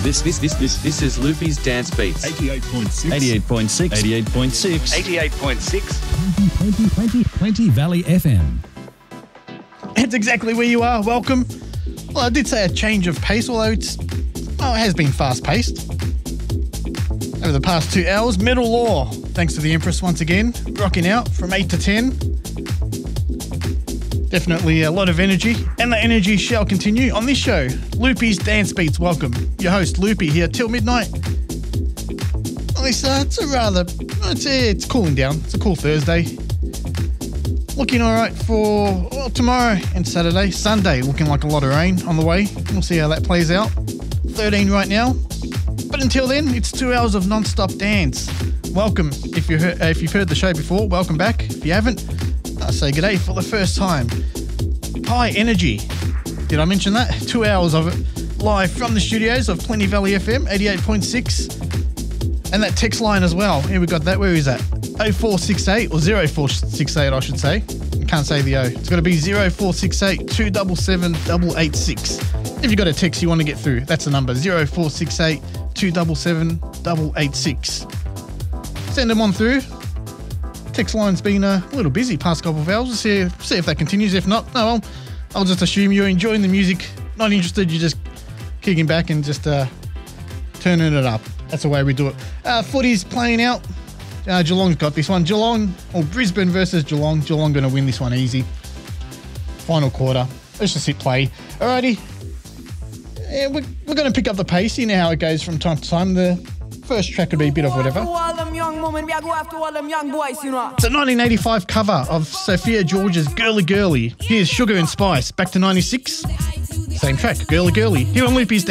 This is Loopy's Dance Beats. 88.6. 88.6. 88.6. 88.6. 20 Valley FM. That's exactly where you are. Welcome. Well, I did say a change of pace, although it has been fast-paced. Over the past 2 hours, Metal Law, thanks to the Empress once again, rocking out from 8 to 10. Definitely a lot of energy, and the energy shall continue on this show. Loopy's Dance Beats, welcome. Your host, Loopy, here till midnight. At least it's cooling down. It's a cool Thursday. Looking all right for tomorrow and Saturday. Sunday, looking like a lot of rain on the way. We'll see how that plays out. 13 right now. But until then, it's 2 hours of non-stop dance. Welcome. If you've heard the show before, welcome back. If you haven't, I say g'day for the first time. High energy. Did I mention that? 2 hours of it live from the studios of Plenty Valley FM, 88.6. And that text line as well. Here we got that. Where is that? 0468 or 0468, I should say. I can't say the O. It's got to be 0468 277 886. If you've got a text you want to get through, that's the number. 0468 277 886. Send them on through. Text line's been a little busy past couple of hours. We'll see if that continues. If not, no, I'll just assume you're enjoying the music. Not interested, you're just kicking back and just turning it up. That's the way we do it. Footy's playing out. Geelong's got this one. Brisbane versus Geelong. Geelong going to win this one easy. Final quarter. Let's just hit play. Alrighty. Yeah, we're going to pick up the pace. You know how it goes from time to time. The first track would be a bit of whatever. It's a 1985 cover of Sophia George's Girly Girly. Here's Sugar and Spice. Back to 96. Same track, Girly Girly. Here on Loopy's